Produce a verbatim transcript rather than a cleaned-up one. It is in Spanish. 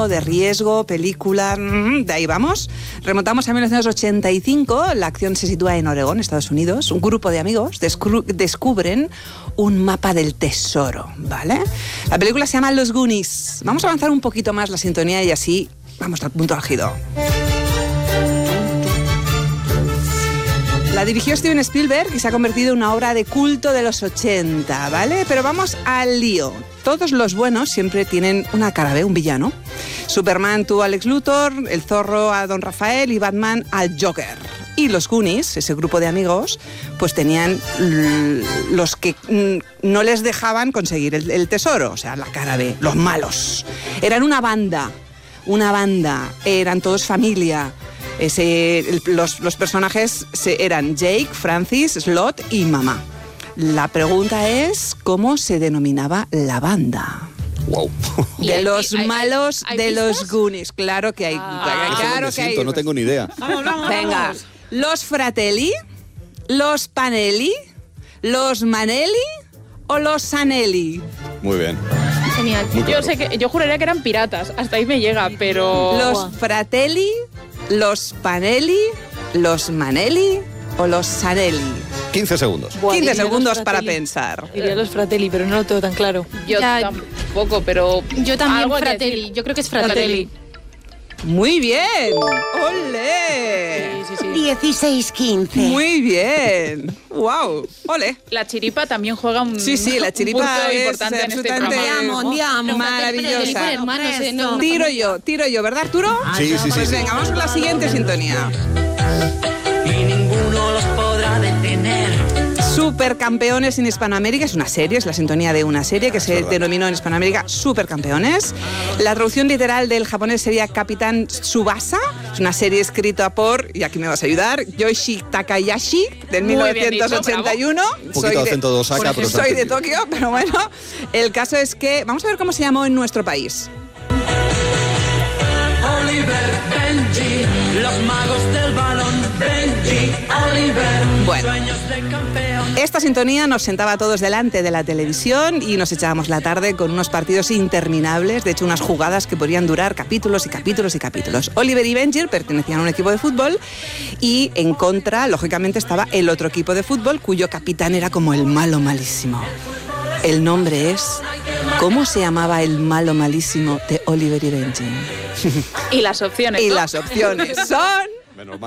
suspenso, de riesgo, película... De ahí vamos. Remontamos a mil novecientos ochenta y cinco. La acción se sitúa en Oregón, Estados Unidos. Un grupo de amigos descru- descubren un mapa del tesoro, ¿vale? La película se llama Los Goonies. Vamos a avanzar un poquito más la sintonía y así vamos al punto álgido. La dirigió Steven Spielberg y se ha convertido en una obra de culto de los ochenta, ¿vale? Pero vamos al lío. Todos los buenos siempre tienen una cara B, un villano. Superman tuvo a Lex Luthor, el Zorro a Don Rafael y Batman al Joker. Y los Goonies, ese grupo de amigos, pues tenían l- los que mm, no les dejaban conseguir el, el tesoro, o sea, la cara B, los malos. Eran una banda, una banda, eran todos familia. Ese, el, los, los personajes se, eran Jake, Francis, Slot y Mamá. La pregunta es, ¿cómo se denominaba la banda? Wow. De hay, los hay, malos hay, de ¿hay los Goonies. Claro que hay. Ah, claro que hay. No tengo ni idea. Vamos, vamos, Venga, vamos. ¿los Fratelli, los Panelli, los Manelli o los Sanelli? Muy bien. Genial. Muy Yo claro. sé que yo juraría que eran piratas, hasta ahí me llega, pero ¿Los Fratelli, los Panelli, los Manelli o los Sanelli? quince segundos. Buah, quince diría los segundos para Fratelli. pensar. Diría los Fratelli, pero no lo tengo tan claro. yo Ya, tampoco, pero Yo también algo hay que Fratelli. decir. Yo creo que es Fratelli. Muy bien. ¡Ole! Sí, sí, sí. dieciséis quince. Muy bien. ¡Wow! ¡Ole! La chiripa también juega un, Sí, sí, la un chiripa punto es importante en este absolutamente- programa. Andiamo, andiamo. Maravillosa. Fratelli, hermanos, eh, no. Tiro yo, tiro yo, ¿verdad, Arturo? Sí, sí, sí. Pues sí. venga, vamos con la siguiente sintonía. Y ninguno los podrá detener. Supercampeones en Hispanoamérica es una serie, es la sintonía de una serie que se verdad. denominó en Hispanoamérica Supercampeones. La traducción literal del japonés sería Capitán Tsubasa. Es una serie escrita por, y aquí me vas a ayudar, Yoshi Takayashi, del Muy mil bien novecientos ochenta y uno. Un poquito de acento de Osaka, pero se ha soy de entendido. Tokio, pero bueno. El caso es que, vamos a ver cómo se llamó en nuestro país. Oliver, Benji, los magos del balón. Benji, Oliver, Bueno. sueños de campeón. Esta sintonía nos sentaba a todos delante de la televisión y nos echábamos la tarde con unos partidos interminables, de hecho unas jugadas que podrían durar capítulos y capítulos y capítulos. Oliver y Benji pertenecían a un equipo de fútbol y en contra, lógicamente, estaba el otro equipo de fútbol cuyo capitán era como el malo malísimo. El nombre es... ¿Cómo se llamaba el malo malísimo de Oliver y Benji? Y las opciones, Y ¿no? las opciones son... Menos mal.